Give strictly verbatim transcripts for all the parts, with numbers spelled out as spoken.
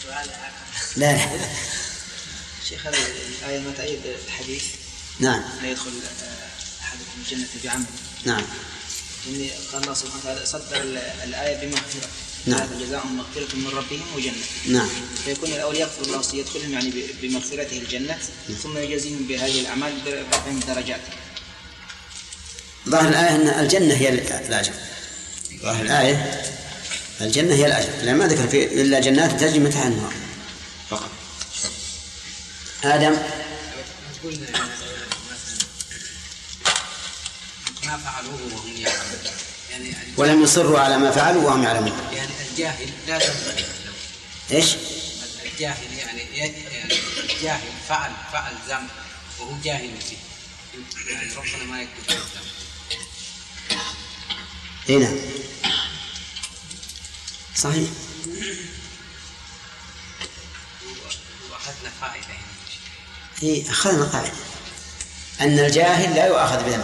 لا لا شيخ هذه الآية ما تأيد الحديث. نعم. لا يدخل أحدكم الجنة بعمل. نعم. إني قال الله سبحانه وتعالى صدر الآية بمغفرة. نعم. جزاءهم مغفرة من ربهم وجنة. نعم. فيكون الأول يغفر الله يدخلهم يعني بمغفرته الجنة. نعم. ثم يجازيهم بهذه الأعمال برفعهم درجات. ظاهر الآية أن الجنة هي الأجر. ظاهر الآية الجنة هي الأجر، لأن ما ذكر في إلا جنات تجري من تحتها النهار فقط. آدم. ما فعلوه وهم يعلمون، يعني ولم يصروا على ما فعلوا وهم يعلمون. يعني الجاهل لا ذنب له. إيش؟ الجاهل يعني يعني الجاهل فعل فعل ذنب وهو جاهل فيه، يعني ربنا ما يكتب له الذنب. هنا صحيح. وأخذنا فائدة هنا. هي أخذنا قاعدة أن الجاهل لا يؤاخذ بذنبه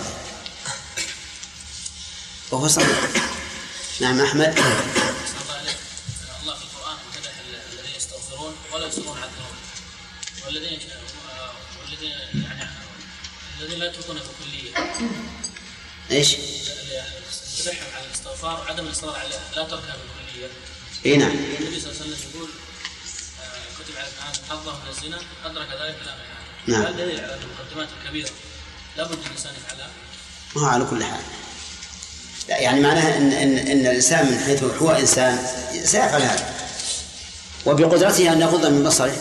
وهو صحيح. نعم أحمد. الله في القرآن مدح الذين يستغفرون ولا يصرون على الذنوب والذين والذين يعني الذين لا يتركون بكلية. إيش؟ مدحهم على الاستغفار عدم الإصرار عليها لا تركها بالكلية. إيه نعم. النبي صلى الله عليه وسلم يقول كتب على ابن آدم حظه من الزنا أدرك ذلك لا يعني. نعم. هذا دليل على المقدمات الكبيرة لابد الإنسان يفعلها. ما هو على كل حال. لا يعني معناها إن إن إن الإنسان من حيث هو إنسان سيفعل هذا وبقدرته أن يغض من بصره،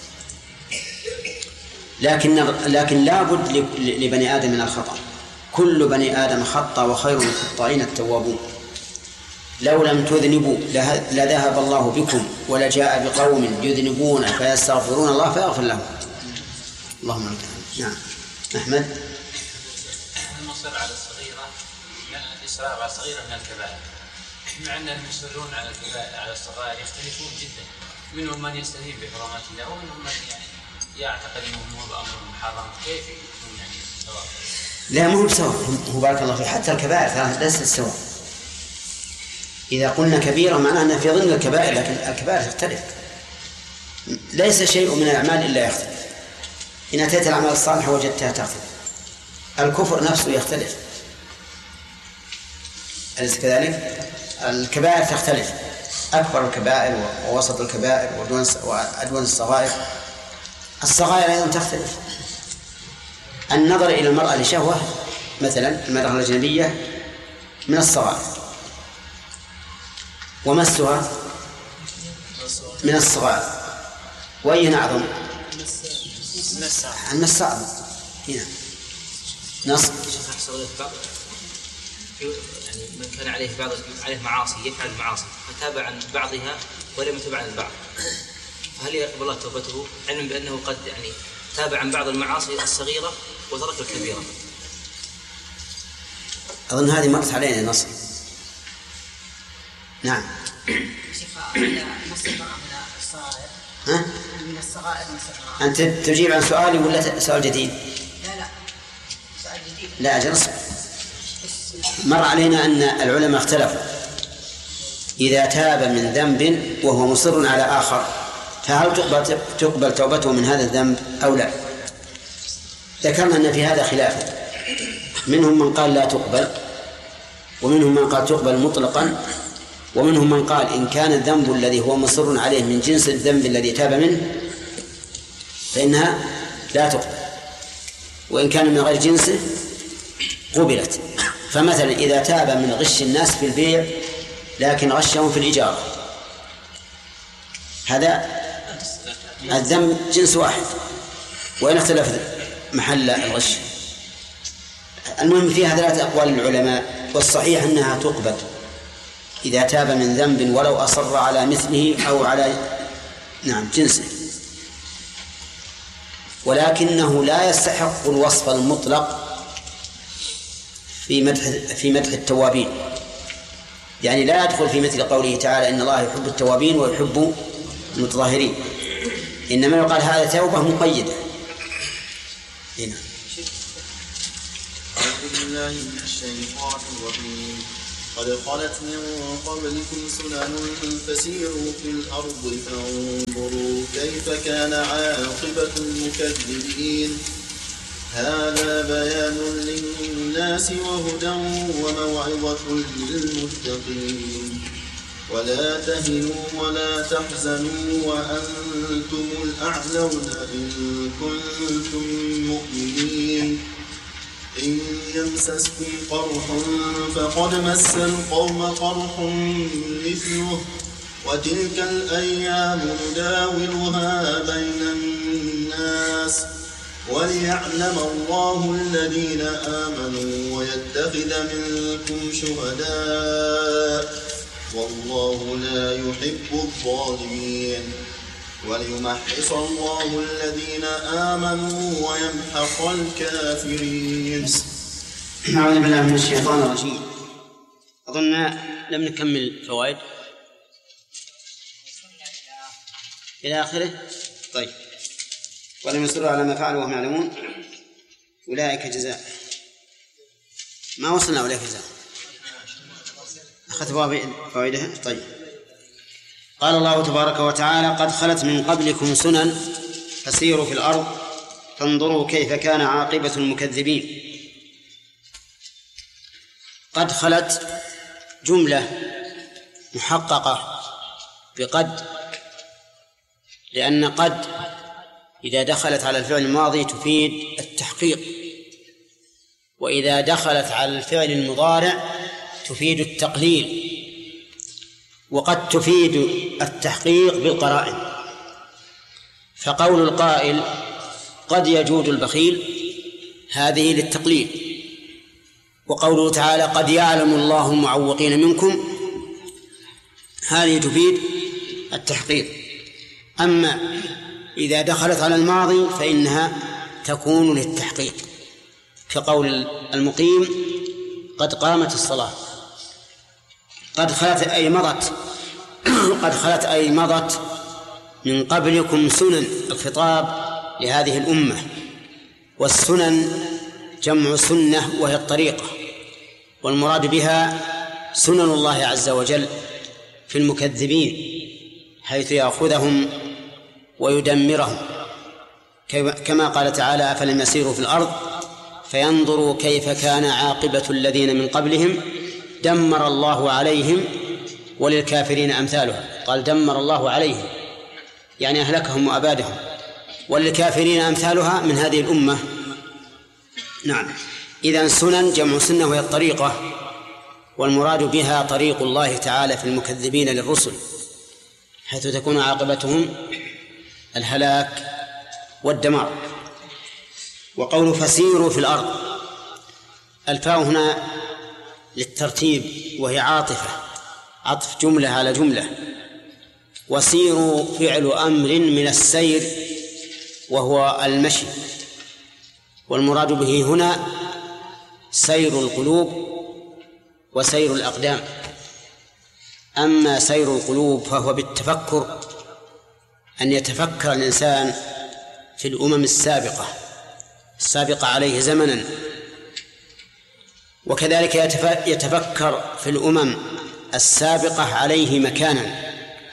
لكن لكن لابد لبني آدم من الخطأ. كل بني آدم خطأ وخير الخطائين التوابون. لو لم تذنبوا لذهب الله بكم ولجاء بقوم يذنبون فيستغفرون الله فيغفر لهم. اللهم لك الحمد. نعم أحمد. المصر على الصغيرة الإصرار على الصغيرة من الكبائر، مع أن المصرون على الكبائر على الصغائر يختلفون جدا. منهم من يستهين بحرمات الله ومنهم من يعني يعتقد أنه هو بأمر محرم. كيف يكون يعني سواء؟ لا مو بسواء. هو بارك الله فيه حتى الكبائر ثلاث ليست سواء. إذا قلنا كبيرة معناه أنها في ضمن الكبائر، لكن الكبائر تختلف. ليس شيء من الأعمال إلا يختلف. إن أتيت الأعمال الصالحة وجدتها تختلف. الكفر نفسه يختلف. أليس كذلك؟ الكبائر تختلف، أكبر الكبائر ووسط الكبائر وأدون الصغائر. الصغائر أيضا تختلف. النظر إلى المرأة لشهوة مثلا المرأة الأجنبية من الصغائر، ومسها من الصغائر. وأي أعظم؟ المس أعظم. هنا نص يعني من كان عليه بعض عليه معاصي يفعل المعاصي فتاب عن بعضها ولم يتب عن البعض، فهل يقبل الله توبته علما بأنه قد يعني تاب عن بعض المعاصي الصغيرة وترك الكبيرة؟ أظن هذه مرت علينا نص. نعم. ها؟ من الصغائر أنت تجيب عن سؤالي ولا سؤال جديد؟ لا لا سؤال جديد. لا أجل اصبر. مر علينا أن العلماء اختلفوا إذا تاب من ذنب وهو مصر على آخر فهل تقبل, تقبل توبته من هذا الذنب أو لا؟ ذكرنا أن في هذا خلاف، منهم من قال لا تقبل، ومنهم من قال تقبل مطلقا، ومنهم من قال إن كان الذنب الذي هو مصر عليه من جنس الذنب الذي تاب منه فإنها لا تقبل، وإن كان من غير جنسه قبلت. فمثلا إذا تاب من غش الناس في البيع لكن غشهم في الإجارة، هذا الذنب جنس واحد وإن اختلف محل الغش. المهم فيها ثلاثة أقوال للعلماء، والصحيح أنها تقبل إذا تاب من ذنب ولو أصر على مثله أو على نعم جنسه، ولكنه لا يستحق الوصف المطلق في مدح في مدح التوابين. يعني لا يدخل في مثل قوله تعالى إن الله يحب التوابين ويحب المتطهرين، إنما يقال هذا توبة مقيدة. هنا أعوذ بالله من الشيطان الرجيم. قد خلت من قبلكم سنن فسيروا في الأرض فانظروا كيف كان عاقبة المكذبين. هذا بيان للناس وهدى وموعظة للمتقين. ولا تهنوا ولا تحزنوا وأنتم الأعلون إن كنتم مؤمنين. إن يمسسكم قرح فقد مس القوم قرح مثله وتلك الأيام نداولها بين الناس وليعلم الله الذين آمنوا ويتخذ منكم شهداء والله لا يحب الظالمين. وليمحص الله الذين آمنوا ويمحق الكافرين. أعوذ بالله من الشيطان الرجيم. أظن لم نكمل فوائد إلى آخره. طيب. ولم يصروا على ما فعلوا وهم يعلمون أولئك جزاء. ما وصلنا أولئك جزاء. أخذت فوائدها. طيب. قال الله تبارك وتعالى: قد خلت من قبلكم سنن فسيروا في الأرض فانظروا كيف كان عاقبة المكذبين. قد خلت جملة محققة بقد، لأن قد إذا دخلت على الفعل الماضي تفيد التحقيق، وإذا دخلت على الفعل المضارع تفيد التقليل، وقد تفيد التحقيق بالقرائن. فقول القائل قد يجود البخيل هذه للتقليل، وقوله تعالى قد يعلم الله المعوقين منكم هذه تفيد التحقيق. أما إذا دخلت على الماضي فإنها تكون للتحقيق، كقول المقيم قد قامت الصلاة. قد خلت أي مضت قد خلت أي مضت من قبلكم سنن، الخطاب لهذه الأمة، والسنن جمع سنة وهي الطريقة، والمراد بها سنن الله عز وجل في المكذبين حيث يأخذهم ويدمرهم، كما قال تعالى: أفلم يسيروا في الأرض فينظروا كيف كان عاقبة الذين من قبلهم دمر الله عليهم وللكافرين أمثالها. قال دمر الله عليهم يعني أهلكهم وأبادهم، وللكافرين أمثالها من هذه الأمة. نعم. إذن سنن جمع سنة وهي الطريقة، والمراد بها طريق الله تعالى في المكذبين للرسل حيث تكون عاقبتهم الهلاك والدمار. وقول فسيروا في الأرض، الفاء هنا للترتيب وهي عاطفة، عطف جملة على جملة. وسيروا فعل أمر من السير وهو المشي، والمراد به هنا سير القلوب وسير الأقدام. أما سير القلوب فهو بالتفكر، أن يتفكر الإنسان في الأمم السابقة السابقة عليه زمنا، وكذلك يتفكر في الأمم السابقة عليه مكانا،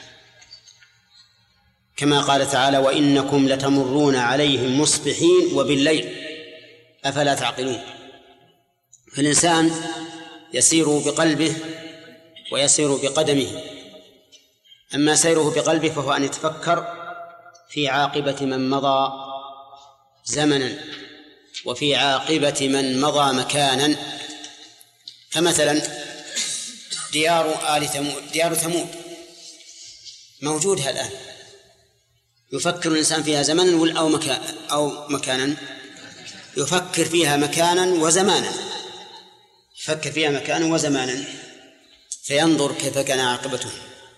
كما قال تعالى: وإنكم لتمرون عليهم مصبحين وبالليل أفلا تعقلون. فالإنسان يسير بقلبه ويسير بقدمه. أما سيره بقلبه فهو أن يتفكر في عاقبة من مضى زمنا وفي عاقبة من مضى مكانا. فمثلا ديار آل ثمود، ديار ثمود موجودها الآن، يفكر الإنسان فيها زمنا أو مكان أو مكانا، يفكر فيها مكانا وزمانا، يفكر فيها مكانا وزمانا فينظر كيف كان عاقبته.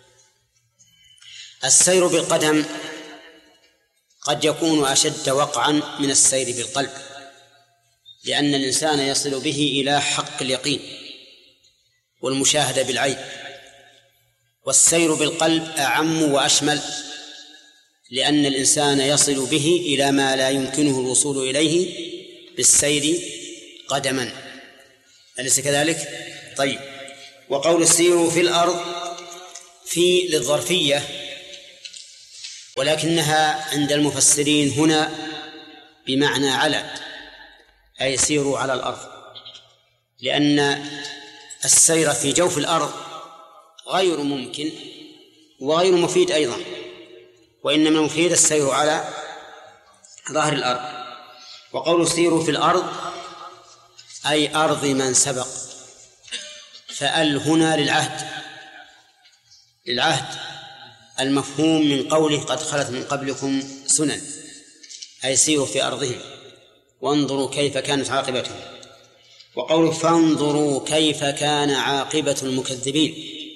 السير بالقدم قد يكون أشد وقعا من السير بالقلب، لأن الإنسان يصل به إلى حق اليقين والمشاهدة بالعين، والسير بالقلب أعم وأشمل، لأن الإنسان يصل به إلى ما لا يمكنه الوصول إليه بالسير قدما. أليس كذلك؟ طيب. وقول السير في الأرض في للظرفية، ولكنها عند المفسرين هنا بمعنى على، أي سيروا على الأرض، لأن السير في جوف الأرض غير ممكن وغير مفيد أيضا، وإنما مفيد السير على ظهر الأرض. وقول سيروا في الأرض أي أرض من سبق، فأل هنا للعهد للعهد المفهوم من قوله قد خلت من قبلكم سنن، أي سيروا في أرضهم وانظروا كيف كانت عاقبتهم. وقوله فانظروا كيف كان عاقبة المكذبين،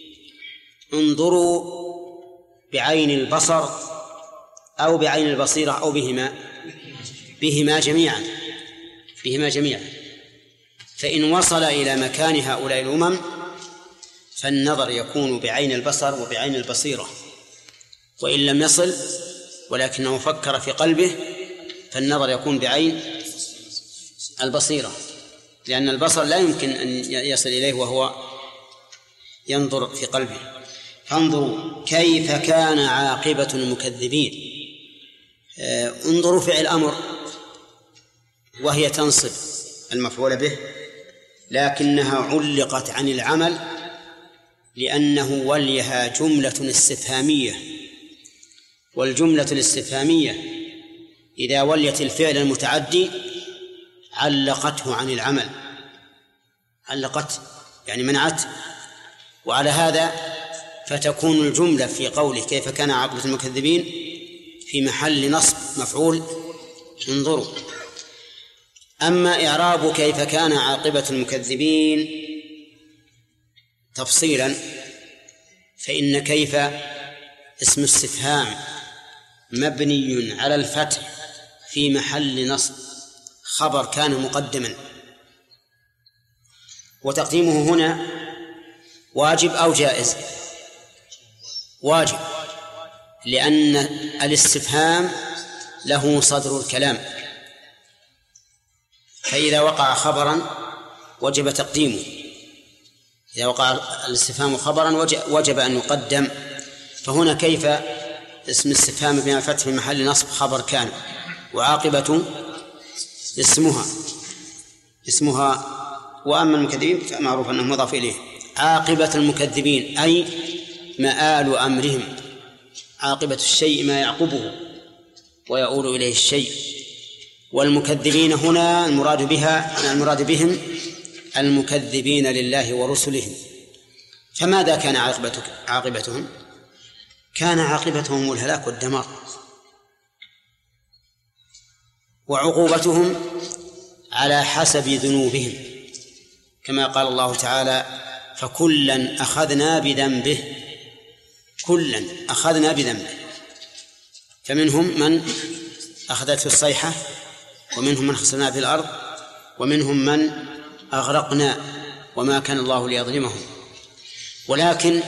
انظروا بعين البصر أو بعين البصيرة أو بهما بهما جميعا بهما جميعا فإن وصل إلى مكان هؤلاء الأمم فالنظر يكون بعين البصر وبعين البصيرة، وإن لم يصل ولكنه فكر في قلبه فالنظر يكون بعين البصيرة، لأن البصر لا يمكن أن يصل إليه وهو ينظر في قلبه. فانظروا كيف كان عاقبة المكذبين. انظروا فعل أمر وهي تنصب المفعول به، لكنها علقت عن العمل لأنه وليها جملة استفهامية، والجملة الاستفهامية إذا وليت الفعل المتعدي علقته عن العمل، علقت يعني منعت. وعلى هذا فتكون الجملة في قوله كيف كان عاقبة المكذبين في محل نصب مفعول انظروا. أما إعراب كيف كان عاقبة المكذبين تفصيلا فإن كيف اسم استفهام مبني على الفتح في محل نصب، خبر كان مقدما، وتقديمه هنا واجب أو جائز؟ واجب، لأن الاستفهام له صدر الكلام، فإذا وقع خبرا وجب تقديمه، إذا وقع الاستفهام خبرا وجب أن يقدم. فهنا كيف اسم استفهام بين الفتح في محل نصب خبر كان، وعاقبة اسمها اسمها وأما المكذبين فمعروف أنه مضاف إليه. عاقبة المكذبين أي مآل أمرهم، عاقبة الشيء ما يعقبه ويؤول إليه الشيء. والمكذبين هنا المراد بها المراد بهم المكذبين لله ورسله. فماذا كان عاقبتهم؟ كان عاقبتهم الهلاك والدمار، وعقوبتهم على حسب ذنوبهم، كما قال الله تعالى فكلا أخذنا بذنبه، كلا أخذنا بذنبه، فمنهم من أخذته الصيحة، ومنهم من خسفنا في الأرض، ومنهم من أغرقنا وما كان الله ليظلمهم. ولكن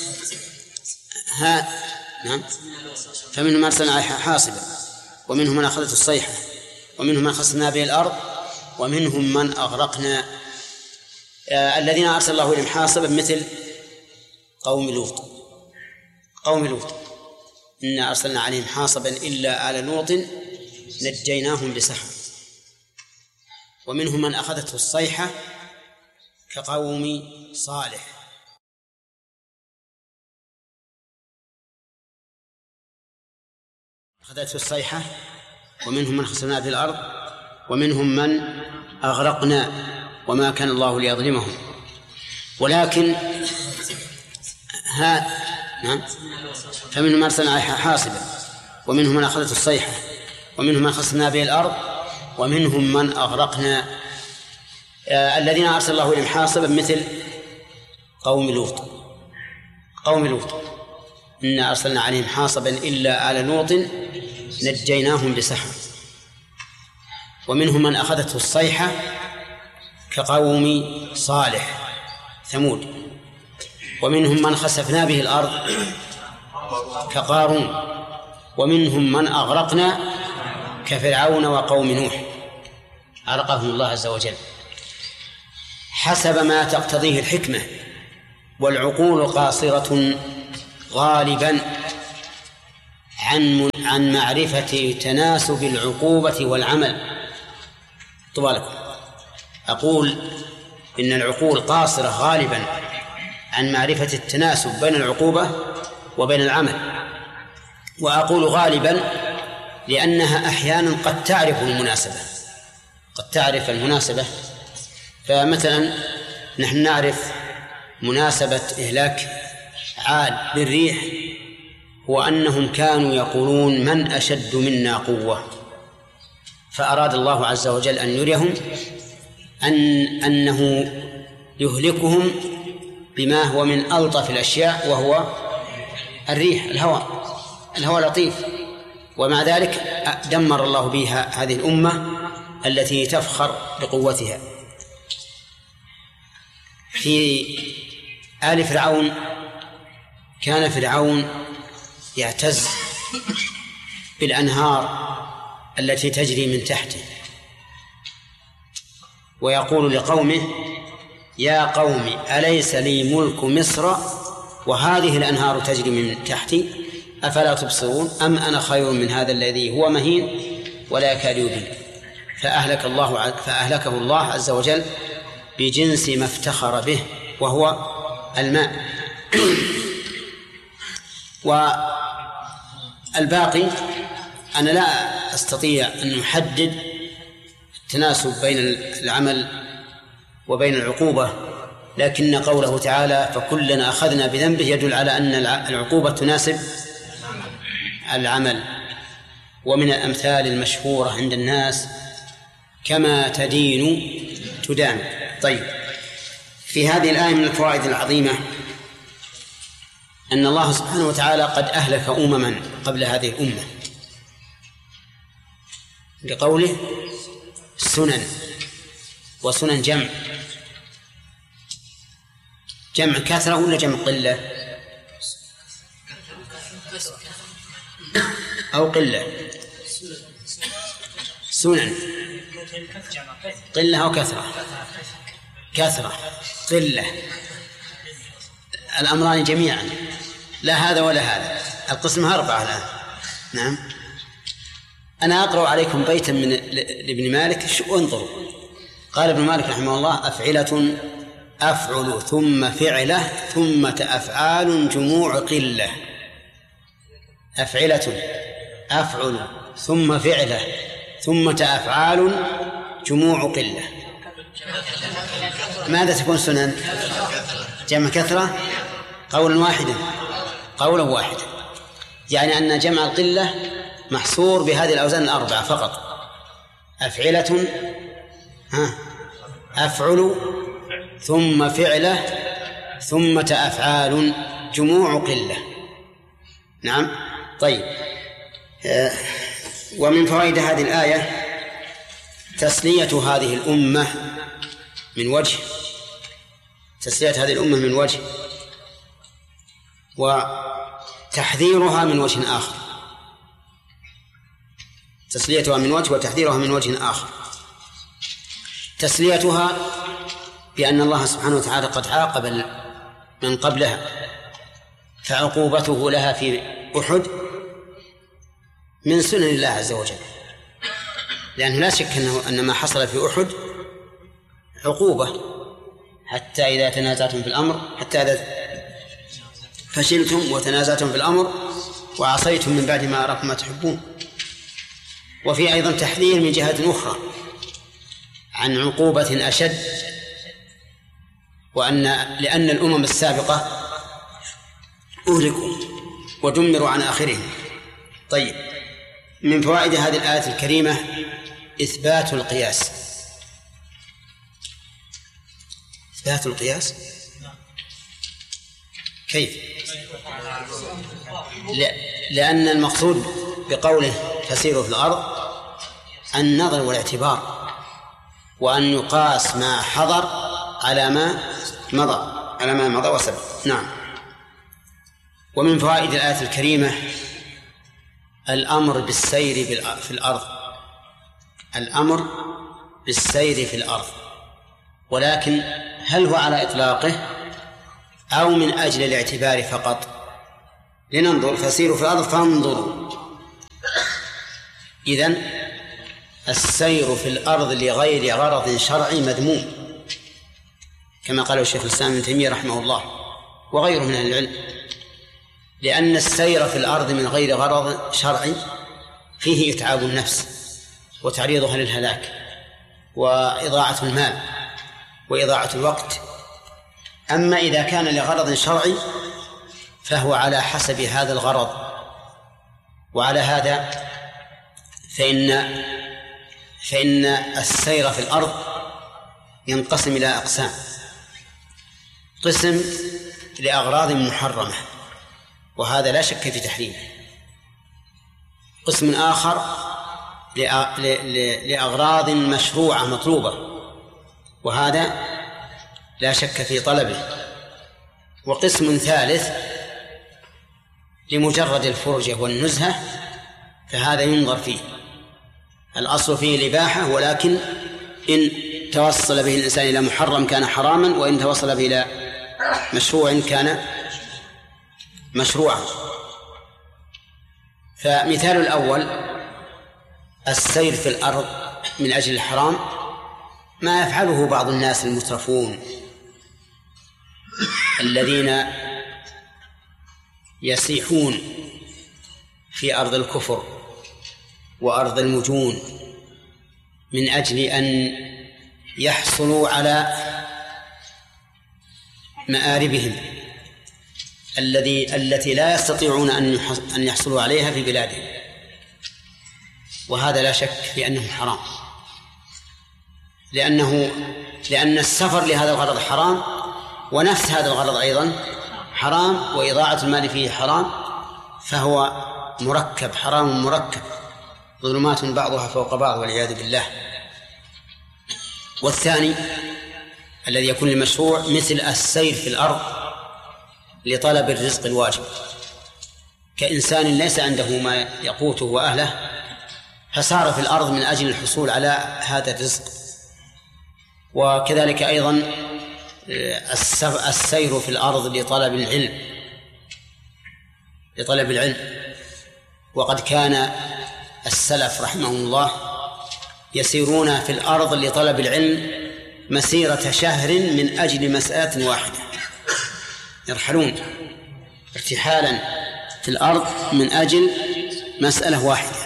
ها نعم فمنهم من أرسلنا عليه حاصبا، ومنهم من أخذته الصيحة، ومنهم من خسفنا به الأرض، ومنهم من أغرقنا. آه الذين أرسل الله إليهم حاصبا مثل قوم لوط، قوم لوط إنا أرسلنا عليهم حاصبا إلا آل لوط نجيناهم بسحر. ومنهم من أخذته الصيحة كقوم صالح. أخذته الصيحة، ومنهم من خسفنا في الأرض، ومنهم من أغرقنا وما كان الله ليظلمهم. ولكن ها نعم فمنهم من أرسلنا عليه حاصبا، ومنهم من أخذته الصيحة، ومنهم من خسفنا به الأرض، ومنهم من أغرقنا. آه الذين أرسل الله إليهم حاصبا مثل قوم لوط، قوم لوط إنا أرسلنا عليهم حاصبا إلا آل لوط نجيناهم بسحر. ومنهم من أخذته الصيحة كقوم صالح ثمود. ومنهم من خسفنا به الأرض كقارون. ومنهم من أغرقنا كفرعون وقوم نوح أغرقهم الله عز وجل حسب ما تقتضيه الحكمة. والعقول قاصرة غالبا عن عن معرفة تناسب العقوبة والعمل. طوالكم أقول إن العقول قاصرة غالبا عن معرفة التناسب بين العقوبة وبين العمل، وأقول غالبا لأنها أحيانا قد تعرف المناسبة قد تعرف المناسبة فمثلا نحن نعرف مناسبة إهلاك عاد بالريح هو أنهم كانوا يقولون من أشد منا قوة، فأراد الله عز وجل أن يريهم أن أنه يهلكهم بما هو من ألطف الأشياء وهو الريح الهواء الهواء لطيف، ومع ذلك دمر الله بها هذه الأمة التي تفخر بقوتها. في آل فرعون كان فرعون يعتز بالأنهار التي تجري من تحته، ويقول لقومه يا قوم أليس لي ملك مصر وهذه الأنهار تجري من تحتي أفلا تبصرون أم أنا خير من هذا الذي هو مهين ولا يكاد يبين. فأهلك الله فأهلكه الله عز وجل بجنس ما افتخر به وهو الماء. والباقي أنا لا أستطيع أن أحدد التناسب بين العمل وبين العقوبة، لكن قوله تعالى فكلنا أخذنا بذنبه يدل على أن العقوبة تناسب العمل. ومن الأمثال المشهورة عند الناس كما تدين تدان. طيب، في هذه الآية من الفوائد العظيمة أن الله سبحانه وتعالى قد أهلك أمما قبل هذه الأمة بقوله سنن، وسنن جمع جمع كثرة ولا جمع قلة أو قلة؟ سنن قلة أو كثرة؟ كثرة قلة، الأمران جميعا، لا هذا ولا هذا، القسم أربعة الآن. نعم. أنا أقرأ عليكم بيتا من ابن مالك، انظروا. قال ابن مالك رحمه الله أفعلة أفعل ثم فعلة ثم أفعال جموع قلة. أفعلة أفعل ثم فعلة ثم أفعال جموع قلة. ماذا تكون سنن؟ جمع كثرة قولا واحدا قولا واحدا يعني أن جمع القلة محصور بهذه الأوزان الأربعة فقط. أفعلة ها أفعل ثم فعلة ثم أفعال جموع قلة. نعم. طيب، ومن فوائد هذه الآية تسلية هذه الأمة من وجه تسلية هذه الأمة من وجه وتحذيرها من وجه آخر. تسليتها من وجه وتحذيرها من وجه آخر. تسليتها بأن الله سبحانه وتعالى قد عاقب من قبلها، فعقوبته لها في أحد من سنن الله عز وجل، لأنه لا شك أنه أن ما حصل في أحد عقوبة، حتى إذا تنازعتم في الأمر حتى إذا فشلتم وتنازعتم في الأمر وعصيتم من بعد ما أراكم ما تحبون. وفي أيضا تحذير من جهة أخرى عن عقوبة أشد، وأن لأن الأمم السابقة أهلكوا ودمروا عن آخرهم. طيب، من فوائد هذه الآية الكريمة إثبات القياس. إثبات القياس كيف؟ لأن المقصود بقوله فسيروا في الأرض النظر والاعتبار، وأن يقاس ما حضر على ما مضى على ما مضى وسبق. نعم. ومن فوائد الآية الكريمة الأمر بالسير في الأرض الأمر بالسير في الأرض ولكن هل هو على إطلاقه أو من أجل الاعتبار فقط؟ لننظر فسيروا في الأرض فانظروا. إذن السير في الأرض لغير غرض شرعي مذموم، كما قال الشيخ الإسلام ابن تيمية رحمه الله وغيره من أهل العلم، لأن السير في الأرض من غير غرض شرعي فيه إتعاب النفس وتعريضها للهلاك وإضاعة المال وإضاعة الوقت. أما إذا كان لغرض شرعي فهو على حسب هذا الغرض. وعلى هذا فإن فإن السير في الأرض ينقسم إلى أقسام: قسم لأغراض محرمة وهذا لا شك في تحريمه، قسم آخر لأغراض مشروعة مطلوبة وهذا لا شك في طلبه، وقسم ثالث لمجرد الفرجة والنزهة فهذا ينظر فيه. الأصل فيه الإباحة، ولكن إن توصل به الإنسان إلى محرم كان حراما، وإن توصل به إلى مشروع كان مشروعا. فمثال الأول السير في الأرض من أجل الحرام ما يفعله بعض الناس المترفون الذين يسيحون في أرض الكفر وأرض المجون من أجل أن يحصلوا على مآربهم الذي التي لا يستطيعون أن يحصلوا عليها في بلادهم، وهذا لا شك في أنه حرام، لأنه لأن السفر لهذا الغرض حرام، ونفس هذا الغرض أيضا حرام، وإضاعة المال فيه حرام، فهو مركب حرام مركب ظلمات بعضها فوق بعض والعياذ بالله. والثاني الذي يكون المشروع مثل السير في الأرض لطلب الرزق الواجب، كإنسان ليس عنده ما يقوته وأهله فسار في الأرض من أجل الحصول على هذا الرزق. وكذلك أيضا السير في الأرض لطلب العلم لطلب العلم وقد كان السلف رحمهم الله يسيرون في الأرض لطلب العلم مسيرة شهر من أجل مسألة واحدة، يرحلون ارتحالا في الأرض من أجل مسألة واحدة.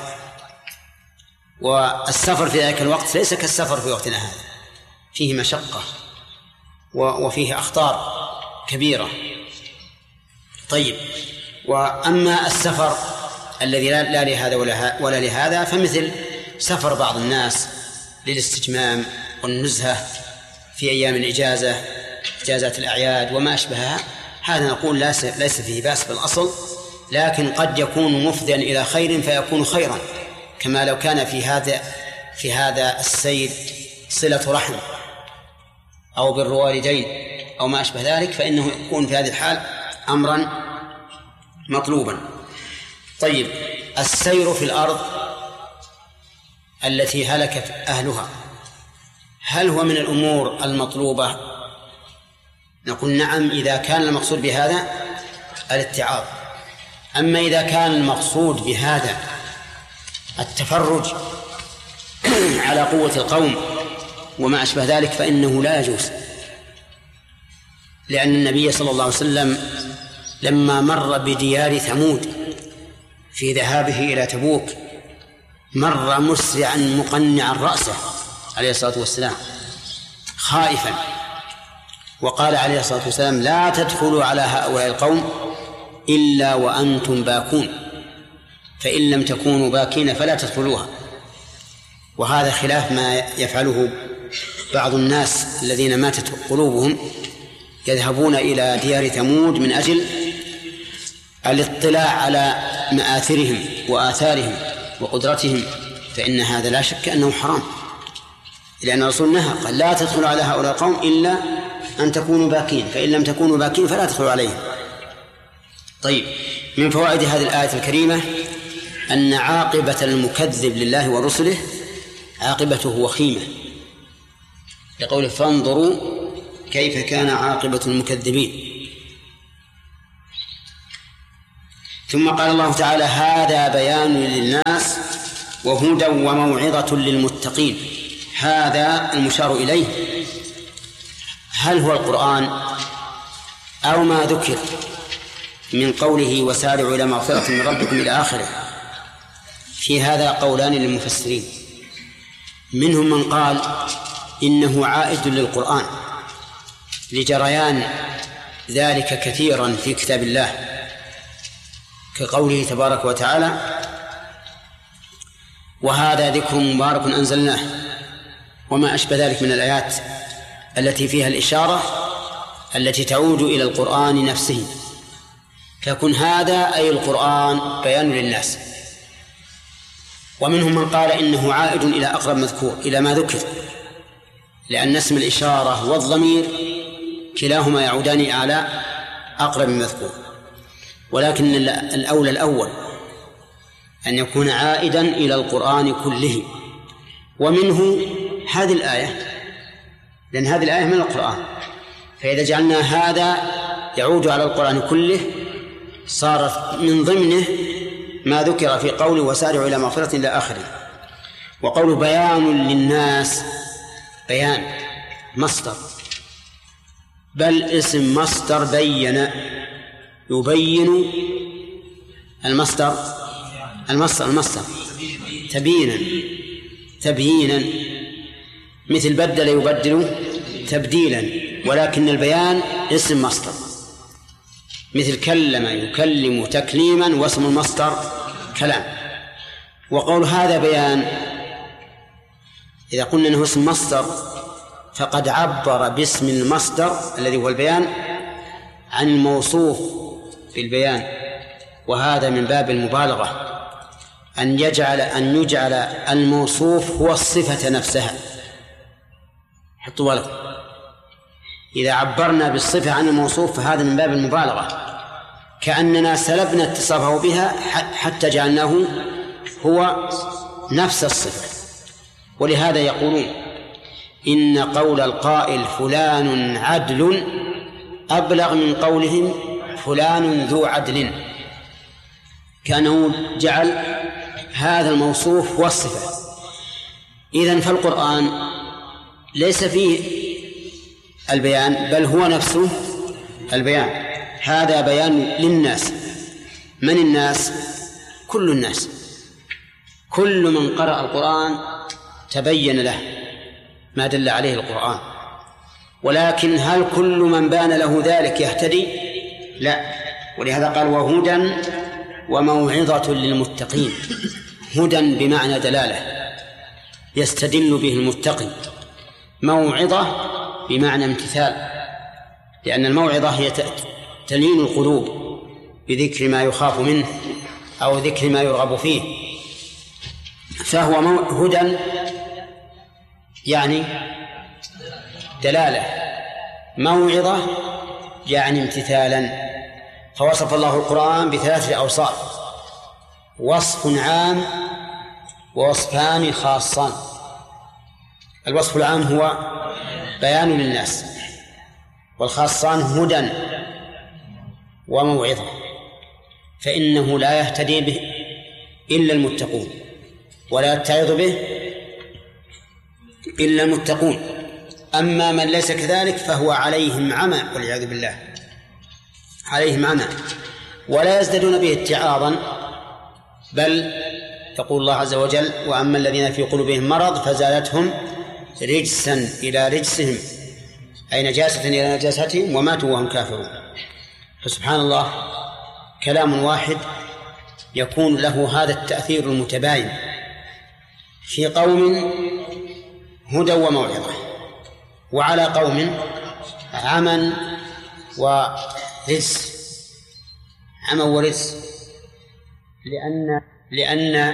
والسفر في ذلك الوقت ليس كالسفر في وقتنا هذا، فيه مشقة وفيه أخطار كبيرة. طيب، وأما السفر الذي لا لهذا ولا لهذا فمثل سفر بعض الناس للاستجمام والنزهة في أيام الإجازة، إجازات الأعياد وما أشبهها، هذا نقول ليس فيه بأس بالأصل، لكن قد يكون مفضيا إلى خير فيكون خيرا، كما لو كان في هذا في هذا السير صلة رحم أو بر والدين أو ما أشبه ذلك، فإنه يكون في هذه الحال أمرا مطلوبا. طيب، السير في الأرض التي هلكت أهلها هل هو من الأمور المطلوبة؟ نقول نعم، إذا كان المقصود بهذا الاتعاظ. أما إذا كان المقصود بهذا التفرج على قوة القوم وما أشبه ذلك فإنه لا يجوز، لأن النبي صلى الله عليه وسلم لما مر بديار ثمود في ذهابه إلى تبوك مر مسرعا مقنعا رأسه عليه الصلاة والسلام خائفا، وقال عليه الصلاة والسلام: لا تدخلوا على هؤلاء القوم إلا وأنتم باكون، فإن لم تكونوا باكين فلا تدخلوها. وهذا خلاف ما يفعله بعض الناس الذين ماتت قلوبهم، يذهبون إلى ديار ثمود من أجل الاطلاع على مآثرهم وآثارهم وقدرتهم، فإن هذا لا شك أنه حرام، لأن الرسول نهى قال: لا تدخلوا على هؤلاء القوم إلا أن تكونوا باكين، فإن لم تكونوا باكين فلا تدخلوا عليهم. طيب، من فوائد هذه الآية الكريمة أن عاقبة المكذب لله ورسله عاقبته وخيمة، لقوله: فانظروا كيف كان عاقبة المكذبين. ثم قال الله تعالى: هذا بيان للناس وهدى وموعظة للمتقين. هذا المشار إليه هل هو القرآن أو ما ذكر من قوله وسارعوا إلى مغفرة من ربكم إلى آخره؟ في هذا قولان للمفسرين، منهم من قال إنه عائد للقرآن لجريان ذلك كثيرا في كتاب الله، كقوله تبارك وتعالى: وهذا ذكر مبارك أنزلناه، وما أشبه ذلك من الآيات التي فيها الإشارة التي تعود إلى القرآن نفسه، فيكون هذا أي القرآن بيان للناس. ومنهم من قال إنه عائد إلى أقرب مذكور، إلى ما ذكر، لأن اسم الإشارة والضمير كلاهما يعودان على أقرب مذكور، ولكن الأولى الأول أن يكون عائدا إلى القرآن كله. ومنه هذه الآية، لأن هذه الآية من القرآن، فإذا جعلنا هذا يعود على القرآن كله صارت من ضمنه ما ذكر في قوله وسارعوا إلى مغفرة إلى آخره. وقول بيان للناس، بيان مصدر، بل اسم مصدر بين، يبين المصدر المصدر المصدر تبيينا تبيينا مثل بدل يبدل تبديلا، ولكن البيان اسم مصدر، مثل كلم يكلم تكليما، واسم المصدر كلام. وقول هذا بيان، إذا قلنا أنه اسم مصدر فقد عبر باسم المصدر الذي هو البيان عن الموصوف بالبيان، وهذا من باب المبالغة، أن يجعل أن يجعل الموصوف هو الصفة نفسها. حطوا بالكم، إذا عبرنا بالصفة عن الموصوف فهذا من باب المبالغة، كأننا سلبنا اتصافه بها حتى جعلناه هو نفس الصفة. ولهذا يقولون إن قول القائل فلان عدل أبلغ من قولهم فلان ذو عدل، كأنه جعل هذا الموصوف هو الصفة. إذن فالقرآن ليس فيه البيان بل هو نفسه البيان. هذا بيان للناس. من الناس؟ كل الناس، كل من قرأ القرآن تبين له ما دل عليه القرآن. ولكن هل كل من بان له ذلك يهتدي؟ لا. ولهذا قال وهدى وموعظة للمتقين. هدى بمعنى دلالة يستدل به المتقي، موعظة بمعنى امتثال، لأن الموعظة هي تلين القلوب بذكر ما يخاف منه أو ذكر ما يرغب فيه. فهو هدى يعني دلالة، موعظة يعني امتثالا. فوصف الله القرآن بثلاثة أوصاف: وصف عام ووصفان خاصان. الوصف العام هو بيان للناس، والخاصان هدى وموعظة، فإنه لا يهتدي به إلا المتقون، ولا يتعظ به إلا المتقون. أما من ليس كذلك فهو عليهم عمى والعياذ بالله، عليهم عمى، ولا يزدادون به اتعاظا، بل يقول الله عز وجل وأما الذين في قلوبهم مرض فزادتهم رجسا إلى رجسهم، أي نجاسة إلى نجاستهم، وماتوا وهم كافرون. فسبحان الله، كلام واحد يكون له هذا التأثير المتباين في قوم هدى وموعظة، وعلى قوم عمى ورجس، عمى ورجس، لأن لأن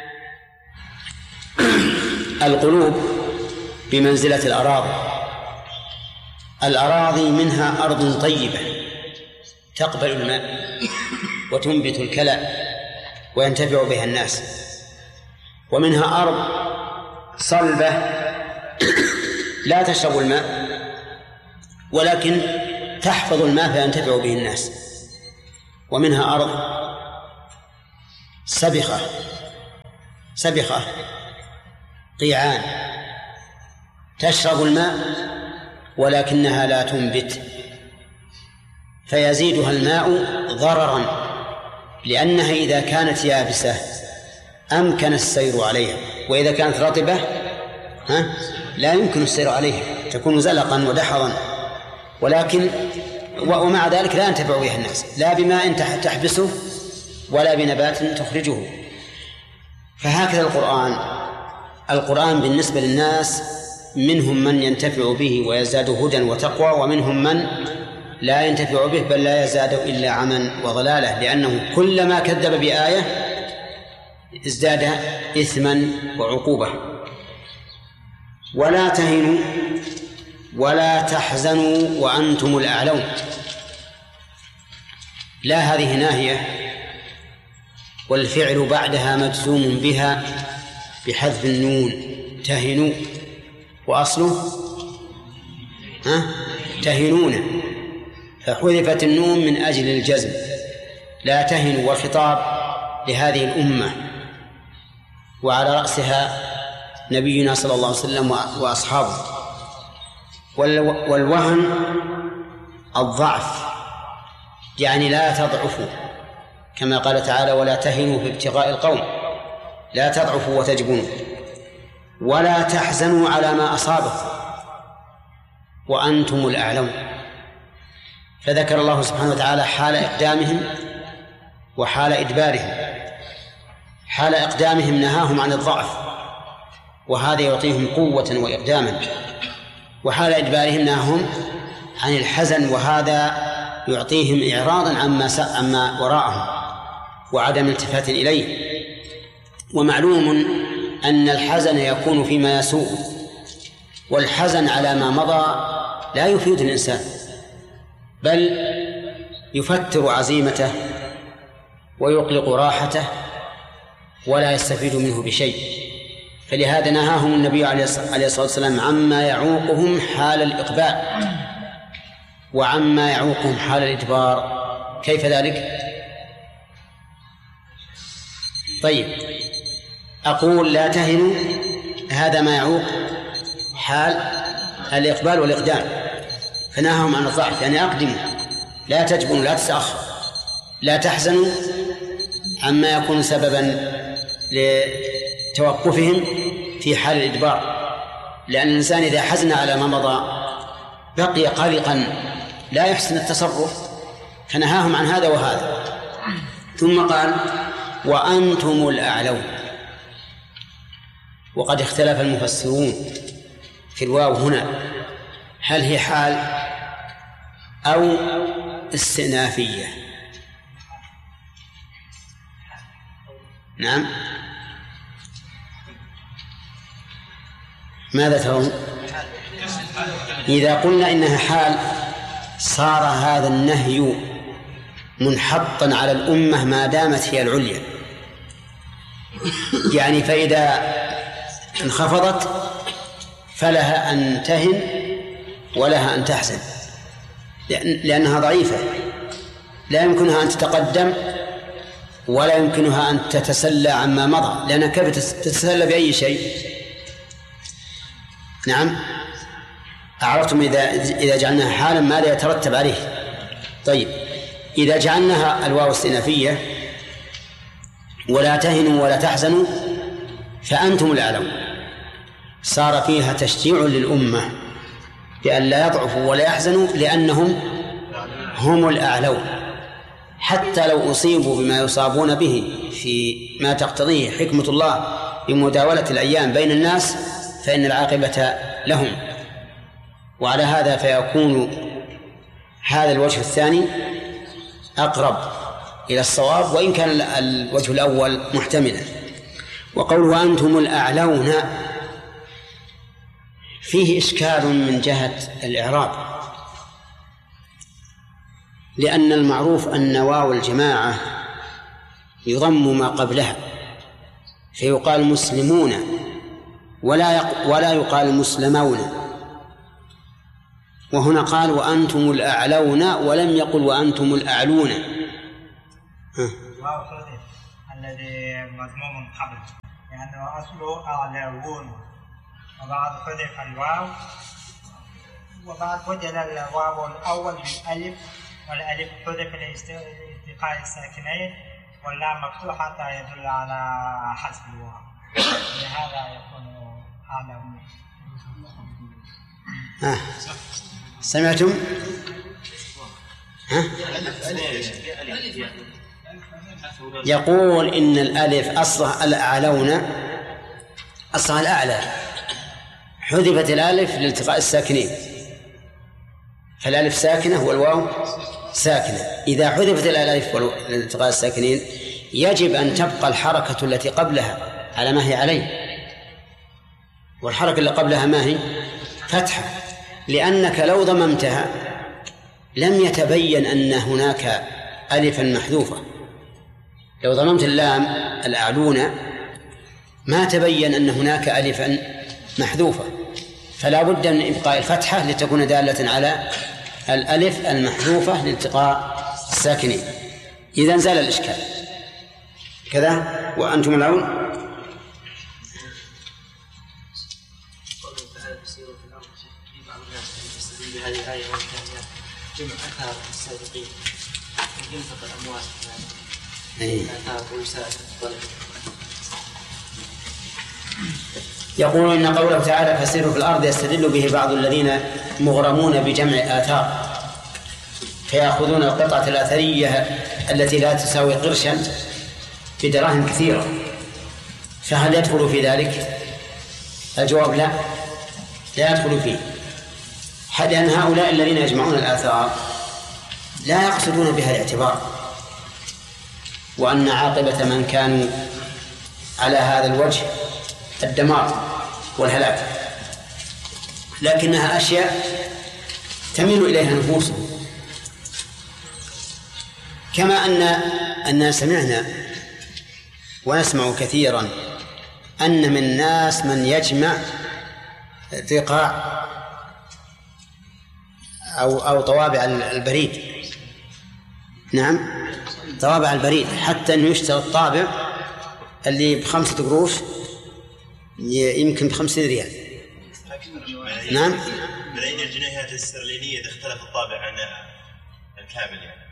القلوب بمنزلة الأراضي. الأراضي منها أرض طيبة تقبل الماء وتنبت الكلى وينتفع بها الناس، ومنها أرض صلبة لا تشرب الماء ولكن تحفظ الماء فينتفع به الناس، ومنها أرض سبخة سبخة قيعان تشرب الماء ولكنها لا تنبت، فيزيدها الماء ضررا، لأنها إذا كانت يابسة أمكن السير عليها، وإذا كانت رطبة ها لا يمكن السير عليها، تكون زلقا ودحرا. ولكن ومع ذلك لا ينتفع بها الناس، لا بماء تحبسه ولا بنبات تخرجه. فهكذا القرآن القرآن بالنسبة للناس منهم من ينتفع به ويزداد هدى وتقوى، ومنهم من لا ينتفع به بل لا يزداد إلا عما وضلاله، لأنه كلما كذب بآية ازداد إثما وعقوبة. ولا تهنوا ولا تحزنوا وأنتم الأعلون. لا هذه ناهية، والفعل بعدها مجزوم بها بحذف النون، تهنوا، وأصله ها تهنون، فحذفت النون من أجل الجزم. لا تهنوا، والخطاب لهذه الأمة وعلى رأسها نبينا صلى الله عليه وسلم وأصحابه. والوهن الضعف، يعني لا تضعفوا، كما قال تعالى ولا تهنوا في ابتغاء القوم، لا تضعفوا وتجبنوا. ولا تحزنوا على ما أصابكم وأنتم الأعلون. فذكر الله سبحانه وتعالى حال إقدامهم وحال إدبارهم. حال إقدامهم نهاهم عن الضعف، وهذا يعطيهم قوة وإقداما، وحال إدبارهم نهاهم عن الحزن، وهذا يعطيهم إعراضا عما عما وراءهم وعدم التفات إليه. ومعلوم أن الحزن يكون فيما يسوء، والحزن على ما مضى لا يفيد الإنسان، بل يفتر عزيمته ويقلق راحته ولا يستفيد منه بشيء. فلهذا نهاهم النبي عليه الصلاة والسلام عما يعوقهم حال الإقبال وعما يعوقهم حال الإدبار. كيف ذلك؟ طيب، أقول لا تهنوا، هذا ما يعوق حال الإقبال والإقدام، فنهاهم عن الضعف، يعني أقدموا، لا تجبنوا، لا تتأخر. لا تحزنوا عما يكون سببا لتوقفهم في حال الإدبار، لأن الإنسان إذا حزن على ما مضى بقي قلقا لا يحسن التصرف، فنهاهم عن هذا وهذا. ثم قال وأنتم الأعلون. وقد اختلف المفسرون في الواو هنا، هل هي حال أو استئنافية؟ نعم، ماذا ترون؟ إذا قلنا إنها حال صار هذا النهي منحطا على الأمة ما دامت هي العليا، يعني فإذا انخفضت فلها أن تهن ولها أن تحزن، لأنها ضعيفة لا يمكنها أن تتقدم ولا يمكنها أن تتسلى عما مضى، لأنها كيف تتسلى بأي شيء؟ نعم، أعرفتم إذا إذا جعلناها حالا ماذا يترتب عليه؟ طيب، إذا جعلناها الواو استئنافية ولا تهنوا ولا تحزنوا فأنتم الأعلون، صار فيها تشجيع للأمة بأن لا يضعفوا ولا يحزنوا، لأنهم هم الأعلون، حتى لو أصيبوا بما يصابون به في ما تقتضيه حكمة الله بمداولة الأيام بين الناس فإن العاقبة لهم. وعلى هذا فيكون هذا الوجه الثاني أقرب إلى الصواب، وإن كان الوجه الأول محتملا. وقول وأنتم الأعلون فيه إشكال من جهة الإعراب، لأن المعروف أن واو الجماعة يضم ما قبلها فيقال مسلمون ولا يق... ولا يقال مسلمون، وهنا قال وأنتم الأعلون ولم يقل وأنتم الأعلون. الذي مضموم قبل لأنه يعني أصله أعلون وبعد حذف الواو وبعد بدل الواو الأول بالألف والألف حذف لالتقاء الساكنين واللام مفتوحة حتى يدل على حذف الواو لهذا يكون أعلون. آه. سمعتم؟ ها؟ يقول إن الألف أصلها الأعلون أصلها الأعلى حذفت الألف لالتقاء الساكنين فالألف ساكنة والواو ساكنة. إذا حذفت الألف لالتقاء الساكنين يجب أن تبقى الحركة التي قبلها على ما هي عليه، والحركة اللي قبلها ما هي؟ فتحة، لأنك لو ضممتها لم يتبين أن هناك ألفا محذوفة. لو ضممت اللام الأعلون ما تبين أن هناك ألفا محذوفة، فلا بد من إبقاء الفتحة لتكون دالة على الألف المحذوفة لالتقاء الساكنين. إذا زال الإشكال كذا. وأنتم العون بهذه الآية والكافية جمع أثار السابقين ينفق الأموال آثار ويساعد الطلب. يقول إن قوله تعالى فسيروا في الأرض يستدل به بعض الذين مغرمون بجمع آثار فيأخذون القطعة الأثرية التي لا تساوي قرشا بدراهم كثيرة، فهل يدخل في ذلك؟ الجواب لا، لا يدخل فيه، لأن هؤلاء الذين يجمعون الآثار لا يقصدون بها الاعتبار، وأن عاقبة من كانوا على هذا الوجه الدمار والهلاك، لكنها أشياء تميل إليها نفوسهم. كما أن أننا سمعنا ونسمع كثيرا أن من الناس من يجمع ذقاع أو أو طوابع البريد. نعم، طوابع البريد، حتى أنه يشتري الطابع اللي بخمسة قروش يمكن بخمسين ريال. نعم، ملايين الجنيهات الاسترلينية إذا اختلف الطابع عن الكامل يعني.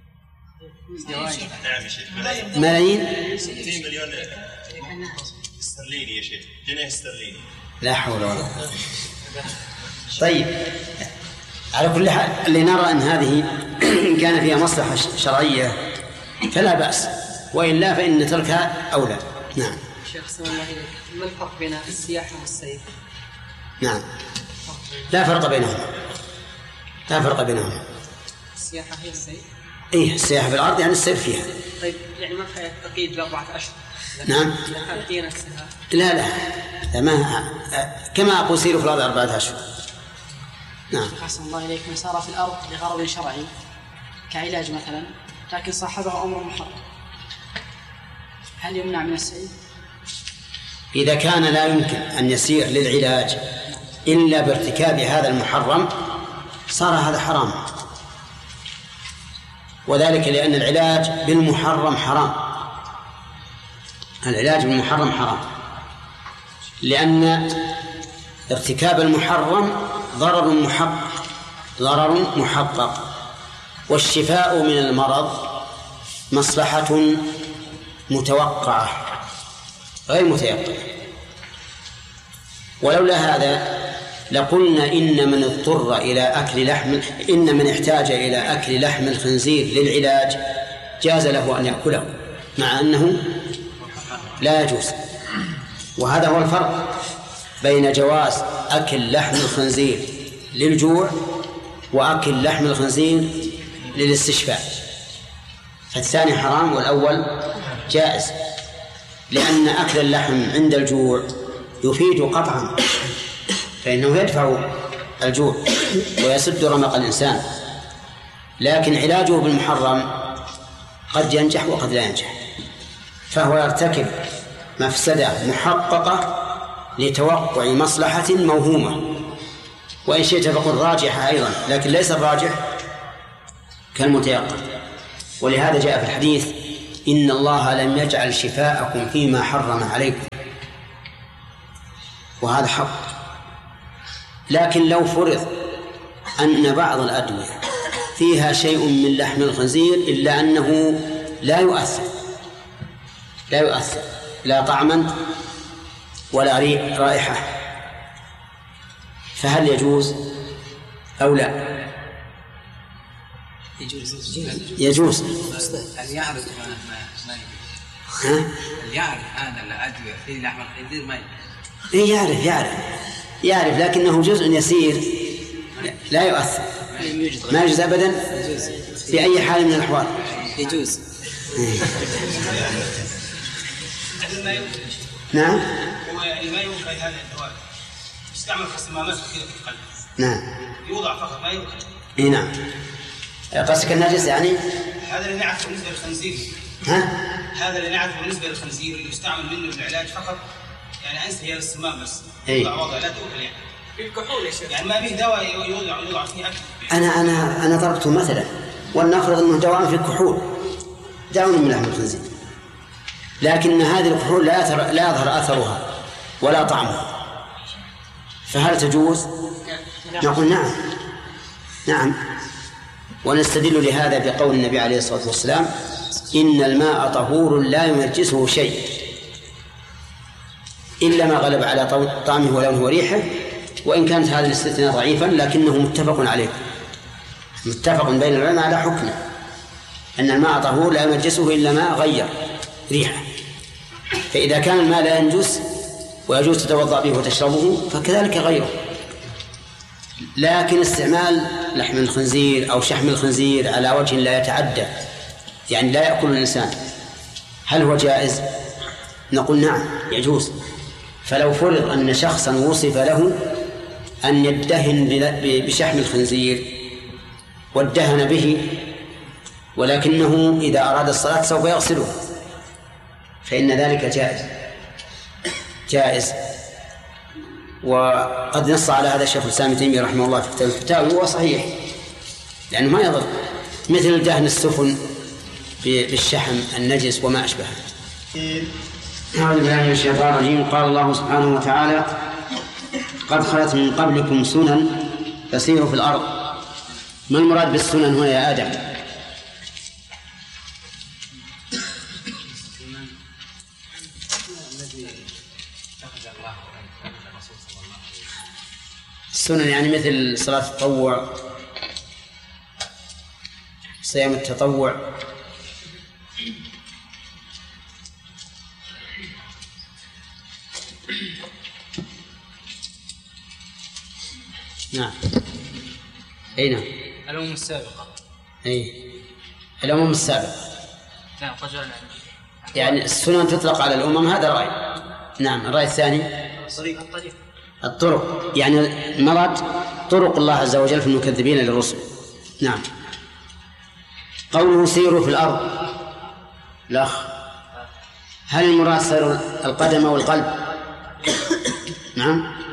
نعم يا شيخ، ملايين ملايين ستين مليون استرليني يا شيخ، جنيه استرليني. لا حول ولا قوة. طيب، على كل حال اللي نرى أن هذه كان فيها مصلحة شرعية فلا بأس، وإلا فإن تركها أولى. نعم. شيخ سلام الله عليك، ما الفرق بين السياحة والسير؟ نعم، لا فرق بينهما، لا فرق بينهما. السياحة هي السير؟ إيه، السياحة في الأرض يعني السير فيها. طيب يعني ما فيها تقييد بأربعة أشهر؟ نعم. لا لا لا ما كما أقول سيروا في الأرض أربعة أشهر. نعم. حسن الله إليك، من سار في الأرض لغرض شرعي كعلاج مثلا لكن صاحبه أمر محرم، هل يمنع من السير؟ إذا كان لا يمكن أن يسير للعلاج إلا بارتكاب هذا المحرم صار هذا حرام، وذلك لأن العلاج بالمحرم حرام. العلاج بالمحرم حرام لأن ارتكاب المحرم ضرر محقق، ضرر محقق، والشفاء من المرض مصلحة متوقعة غير متيقنة. ولولا هذا لقلنا إن من اضطر إلى أكل لحم إن من احتاج إلى أكل لحم الخنزير للعلاج جاز له أن يأكله، مع أنه لا يجوز. وهذا هو الفرق بين جواز أكل لحم الخنزير للجوع وأكل لحم الخنزير للاستشفاء، فالثاني حرام والأول جائز، لأن أكل اللحم عند الجوع يفيد قطعا، فإنه يدفع الجوع ويسد رمق الإنسان، لكن علاجه بالمحرم قد ينجح وقد لا ينجح، فهو يرتكب مفسدة محققة لتوقع مصلحة موهومة، وإن شئت فقل راجحة أيضا، لكن ليس الراجح كالمتيقن. ولهذا جاء في الحديث إن الله لم يجعل شفاءكم فيما حرم عليكم، وهذا حق. لكن لو فرض أن بعض الأدوية فيها شيء من لحم الخنزير إلا أنه لا يؤثر لا يؤثر لا طعما ولا رائحة، فهل يجوز أو لا؟ يجوز يجوز. هل يعرف ما ما ها؟ هل يعرف هذا الأدوية في لحم الخنزير ما إيه يعرف يعرف يعرف لكنه جزء يسير لا يؤثر، ما يجوز أبدا في أي حال من الأحوال. يجوز. نعم. هو يعني ما يوكل هذا الدواء يستعمل في الصمامات كثيرة في القلب. نعم. يوضع فقط ما يوكل. إيه نعم. قصدك النجس يعني؟ هذا اللي نعرفه بالنسبة للخنزير. ها؟ هذا اللي نعرفه بالنسبة للخنزير اللي يستعمل منه للعلاج فقط، يعني أنسى هي للصمام بس. إيه. يوضع وضع لا تؤكل يعني. في الكحول يا شيخ. يعني ما به دواء يوضع يوضع فيه أكل. أنا أنا أنا ضربته مثلا، ولنفرض أنه دواء في الكحول، دواء من لحم الخنزير، لكن هذه الكحول لا أثر لا يظهر أثرها ولا طعمها، فهل تجوز؟ نقول نعم نعم. ونستدل لهذا بقول النبي عليه الصلاة والسلام: إن الماء طهور لا ينجسه شيء إلا ما غلب على طعمه ولونه وريحه. وإن كانت هذا الاستثناء ضعيفا لكنه متفق عليه، متفق بين العلماء على حكمه أن الماء طهور لا ينجسه إلا ما غير ريحه. فإذا كان الماء لا ينجس ويجوز تتوضأ به وتشربه فكذلك غيره. لكن استعمال لحم الخنزير أو شحم الخنزير على وجه لا يتعدى، يعني لا يأكل الإنسان، هل هو جائز؟ نقول نعم يجوز. فلو فرض أن شخصا وصف له أن يدهن بشحم الخنزير وادهن به، ولكنه إذا أراد الصلاة سوف يغسله، فإن ذلك جائز جائز وقد نص على هذا الشيخ الإسلام ابن تيمية رحمه الله في كتاب الفتاوى، وهو صحيح لأنه ما يضر، مثل دهن السفن بالشحم النجس وما أشبهه. أعوذ بالله من الشيطان الرجيم. قال الله سبحانه وتعالى: قد خلت من قبلكم سنن تسير في الأرض. ما المراد بالسنن هنا يا آدم؟ السنن يعني مثل صلاة التطوع، صيام التطوع، نعم. أي نعم. الأمم السابقة. أي الأمم السابقة. نعم قد جاء يعني السنن تطلق على الأمم، هذا رأي. نعم. الرأي الثاني الطريق الطريق الطرق، يعني مراد طرق الله عز وجل في المكذبين للرسل. نعم. قوله سيروا في الأرض، الأخ، هل المراد سير القدم أو القلب؟ نعم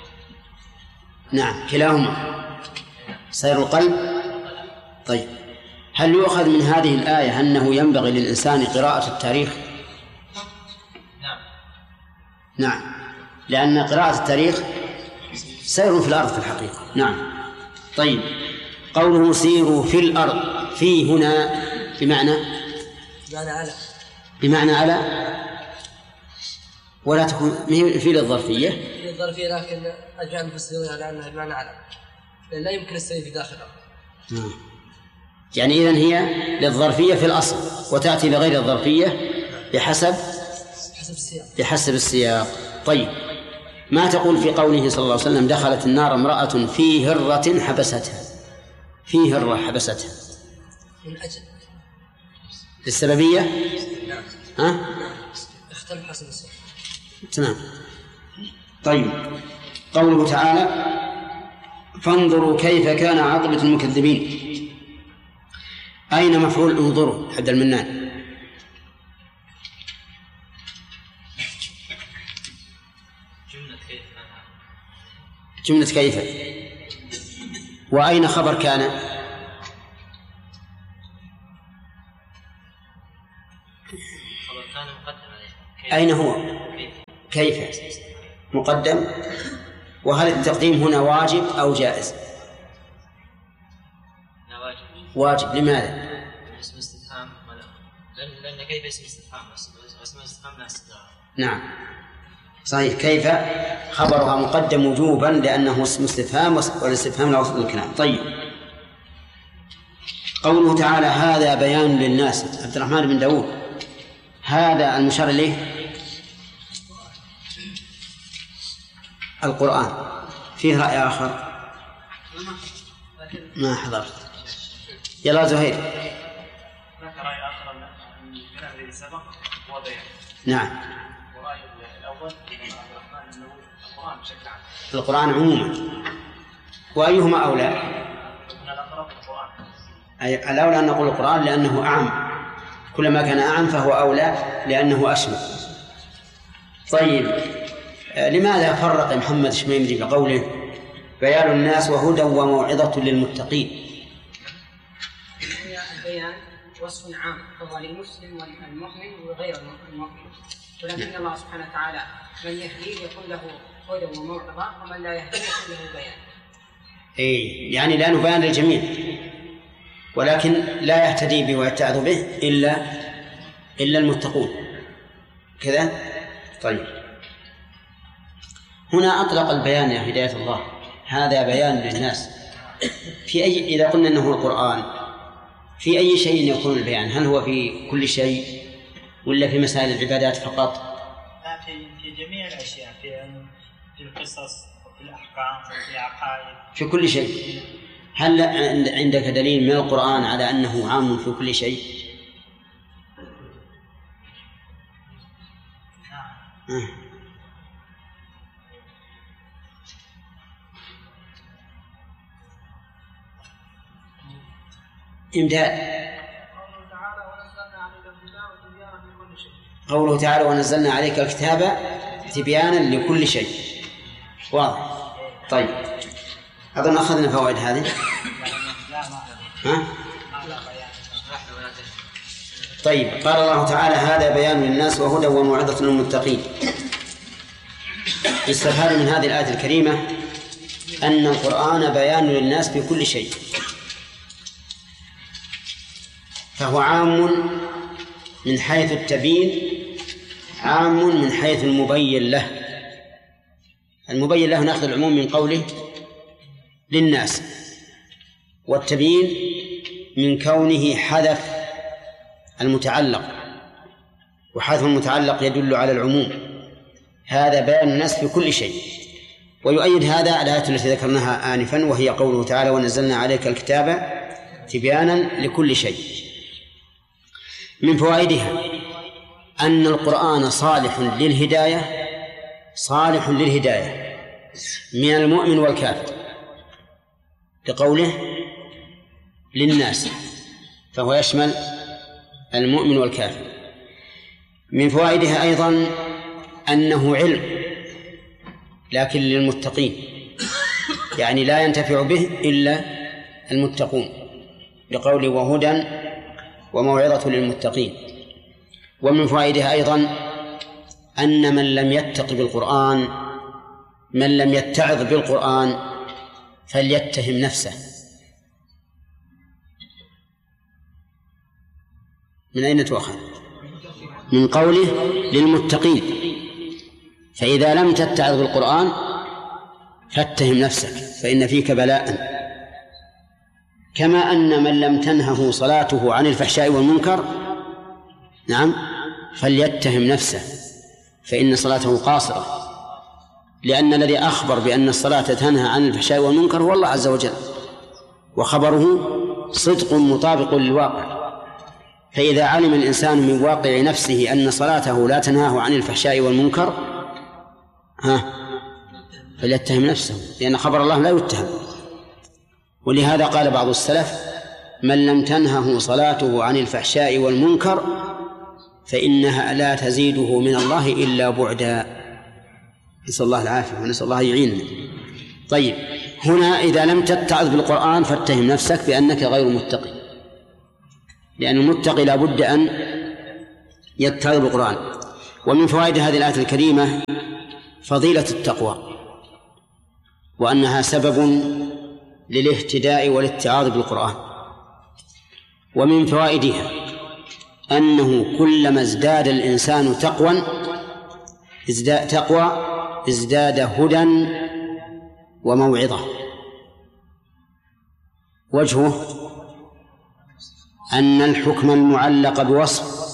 نعم كلاهما سير القلب. طيب، هل يؤخذ من هذه الآية أنه ينبغي للإنسان قراءة التاريخ؟ نعم نعم، لأن قراءة التاريخ سير في الأرض في الحقيقة. نعم. طيب، قوله سيروا في الأرض، في هنا بمعنى بمعنى على بمعنى على ولا تكون في للظرفية للظرفية، لكن أجمع المفسرين على أنها بمعنى على، لأن لا يمكن السير في داخل الأرض. نعم. يعني إذن هي للظرفية في الأصل، وتأتي لغير الظرفية بحسب بحسب السياق بحسب السياق. طيب، ما تقول في قوله صلى الله عليه وسلم: دخلت النار امرأة في هرة حبستها؟ في هرة حبستها من أجل للسببية؟ نعم. ها؟ اختلف حسب السياق. تمام. طيب، قوله تعالى: فانظروا كيف كان عاقبة المكذبين. أين مفعول انظروا حد المنان؟ جملة كيف. وأين خبر كان؟ أين هو؟ كيف مقدم؟ وهل التقديم هنا واجب أو جائز؟ واجب. لماذا؟ اسم استفهام لأن كيف اسم استفهام اسم استفهام لا استدراك. نعم صحيح. كيف خبرها مقدم وجوبا لأنه اسم استفهام والاستفهام له وصف الكلام. طيب قوله تعالى هذا بيان للناس. عبد الرحمن بن داود هذا المشار إليه القرآن. فيه رأي آخر ما حضرت. يلا زهير. ذكر رأي آخر أن الكلام الذي سبق هو بيان. نعم. ورأي الأول عبد الرحمن أنه القرآن بشكل عام. القرآن عموما. وأيهما أولى؟ من الأقرب القرآن. أي الأولى أن نقول القرآن لأنه أعم، كلما كان أعم فهو أولى لأنه أشمل. طيب لماذا فرق محمد الشميمري بقوله بيان الناس وهدى وموعظة للمتقين؟ البيان وصف عام فهو للمسلم والمؤمن وغير المؤمن، ولكن الله سبحانه وتعالى من يهديه يكون له هدى وموعظة ومن لا يهديه يكون له بيان. إيه يعني لأنه بيان للجميع، ولكن لا يهتدي به ويتعظ به إلا إلا المتقون كذا. طيب هنا أطلق البيان يا هداية الله، هذا بيان للناس. في أي إذا قلنا أنه القرآن في أي شيء يكون البيان؟ هل هو في كل شيء ولا في مسائل العبادات فقط؟ لا في في جميع الأشياء، في في القصص وفي الأحكام وفي العقائد، في كل شيء. هل عندك دليل من القرآن على أنه عام في كل شيء؟ نعم. آه. إمداد. قوله تعالى ونزلنا عليك الكتاب تبيانا لكل شيء. واضح. طيب أظن أخذنا فوائد هذه. ها؟ طيب قال الله تعالى هذا بيان للناس وهدى وموعظة للمتقين. استفاد من هذه الآية الكريمة أن القرآن بيان للناس في كل شيء، فهو عام من حيث التبيين، عام من حيث المبين له. المبين له نأخذ العموم من قوله للناس، والتبيين من كونه حذف المتعلق، وحذف المتعلق يدل على العموم. هذا بيان الناس في كل شيء. ويؤيد هذا الآية التي ذكرناها آنفا وهي قوله تعالى ونزلنا عليك الكتاب تبيانا لكل شيء. من فوائدها أن القرآن صالح للهداية، صالح للهداية من المؤمن والكافر، لقوله للناس، فهو يشمل المؤمن والكافر. من فوائدها أيضا أنه علم لكن للمتقين، يعني لا ينتفع به إلا المتقون، لقوله وهدى وموعظة للمتقين. ومن فوائدها أيضا أن من لم يتق بالقرآن، من لم يتعظ بالقرآن فليتهم نفسه. من أين تؤخذ؟ من قوله للمتقين. فإذا لم تتعظ بالقرآن فاتهم نفسك فإن فيك بلاء. كما أن من لم تنهه صلاته عن الفحشاء والمنكر نعم فليتهم نفسه فإن صلاته قاصرة، لأن الذي أخبر بأن الصلاة تنهى عن الفحشاء والمنكر هو الله عز وجل، وخبره صدق مطابق للواقع. فإذا علم الإنسان من واقع نفسه أن صلاته لا تنهاه عن الفحشاء والمنكر ها فليتهم نفسه، لأن خبر الله لا يتهم. ولهذا قال بعض السلف من لم تنهه صلاته عن الفحشاء والمنكر فإنها لا تزيده من الله إلا بعدا. نسأل الله العافية ونسأل الله يعيننا. طيب هنا إذا لم تتعظ بالقرآن فاتهم نفسك بأنك غير متقي، لأن المتقي لا بد أن يتعظ بالقرآن. ومن فوائد هذه الآية الكريمة فضيلة التقوى، وأنها سبب للاهتداء والاتعاظ بالقرآن. ومن فوائدها أنه كلما ازداد الإنسان تقوى ازداد تقوى ازداد هدى وموعظة. وجهه أن الحكم المعلق بوصف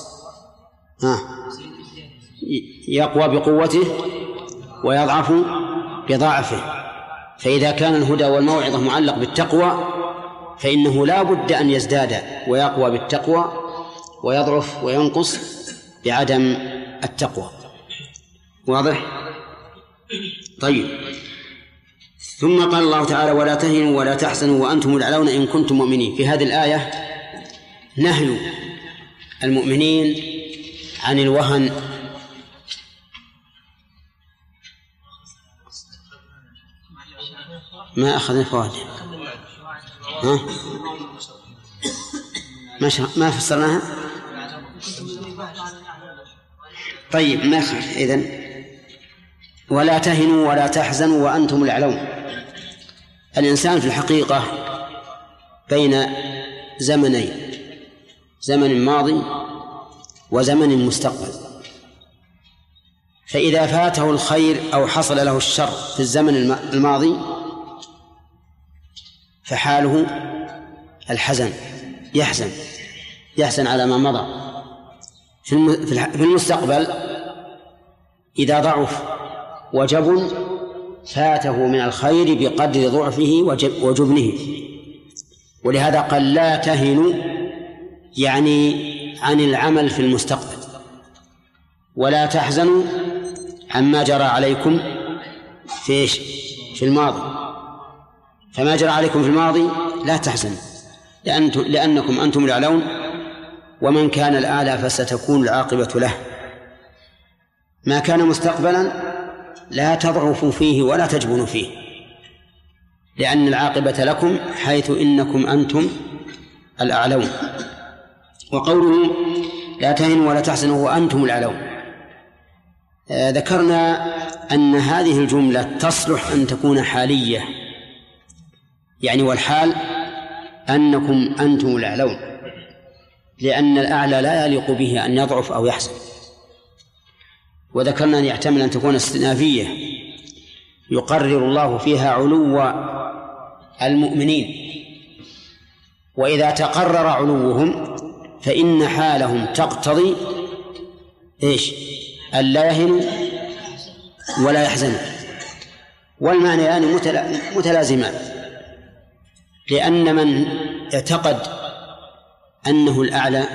يقوى بقوته ويضعف بضعفه، فإذا كان الهدى والموعظة معلق بالتقوى فإنه لا بد أن يزداد ويقوى بالتقوى ويضعف وينقص بعدم التقوى. واضح؟ طيب. ثم قال الله تعالى: ولا تهنوا ولا تحزنوا وأنتم الأعلون إن كنتم مؤمنين. في هذه الآية نهي المؤمنين عن الوهن ما أخذنا فوائد. ها؟ ما فسرناها؟ طيب ما خالف. إذن ولا تهنوا ولا تحزنوا وأنتم الأعلون. الإنسان في الحقيقة بين زمنين، زمن ماضي وزمن مستقبل، فإذا فاته الخير أو حصل له الشر في الزمن الماضي فحاله الحزن، يحزن يحزن على ما مضى. في المستقبل إذا ضعف وجبن فاته من الخير بقدر ضعفه وجبنه. ولهذا قال: لا تهنوا، يعني عن العمل في المستقبل، ولا تحزنوا عما جرى عليكم في إيش؟ في الماضي. فما جرى عليكم في الماضي لا تحزنوا لأنكم أنتم الأعلون، ومن كان الأعلى فستكون العاقبة له. ما كان مستقبلا لا تضعفوا فيه ولا تجبنوا فيه، لأن العاقبة لكم حيث إنكم أنتم الأعلون. وقوله لا تهنوا ولا تحزنوا وأنتم الأعلون، آه ذكرنا أن هذه الجملة تصلح أن تكون حالية، يعني والحال أنكم أنتم الأعلون، لأن الأعلى لا يليق به أن يضعف أو يحزن. وذكرنا أن يحتمل أن تكون استئنافية يقرر الله فيها علو المؤمنين، وإذا تقرر علوهم فإن حالهم تقتضي إيش؟ ألا يهنوا ولا يحزنوا، والمعنيان متلازمان، لأن من اعتقد أنه الأعلى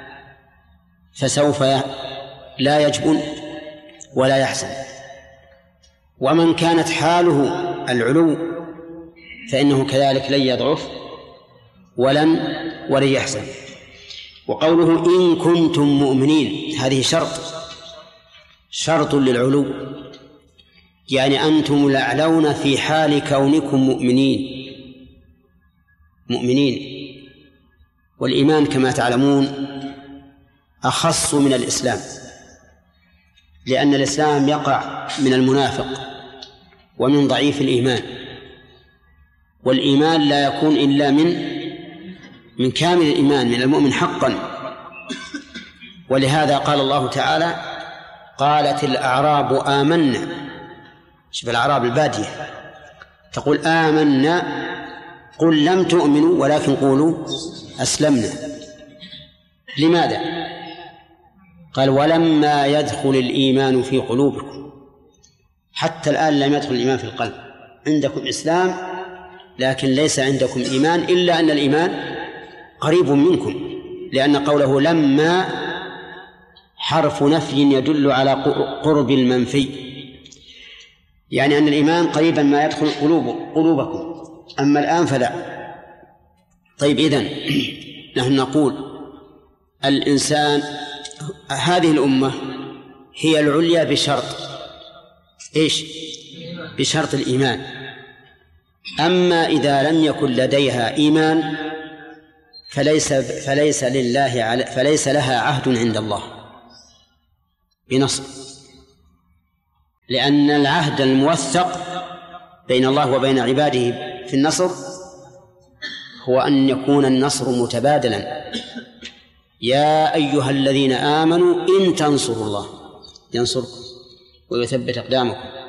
فسوف لا يجبن ولا يحزن، ومن كانت حاله العلو فإنه كذلك لن يضعف ولن ولن يحزن. وقوله إن كنتم مؤمنين هذه شرط شرط للعلو، يعني أنتم الأعلون في حال كونكم مؤمنين مؤمنين والإيمان كما تعلمون أخص من الإسلام، لأن الإسلام يقع من المنافق ومن ضعيف الإيمان، والإيمان لا يكون إلا من من كامل الإيمان، من المؤمن حقا. ولهذا قال الله تعالى: قالت الأعراب آمنا. شوف الأعراب البادية تقول آمنا، قل لم تؤمنوا ولكن قولوا أسلمنا. لماذا؟ قال: ولما يدخل الإيمان في قلوبكم. حتى الآن لم يدخل الإيمان في القلب، عندكم إسلام لكن ليس عندكم إيمان، إلا أن الإيمان قريب منكم، لأن قوله لما حرف نفي يدل على قرب المنفي، يعني أن الإيمان قريبا ما يدخل قلوب قلوبكم، أما الآن فلا. طيب إذن نحن نقول الإنسان هذه الأمة هي العليا بشرط إيش؟ بشرط الإيمان. أما إذا لم يكن لديها إيمان فليس فليس لله فليس لها عهد عند الله، بنصر، لأن العهد الموثق بين الله وبين عباده في النصر هو أن يكون النصر متبادلا. يا أيها الذين آمنوا إن تنصروا الله ينصركم ويثبت أقدامكم.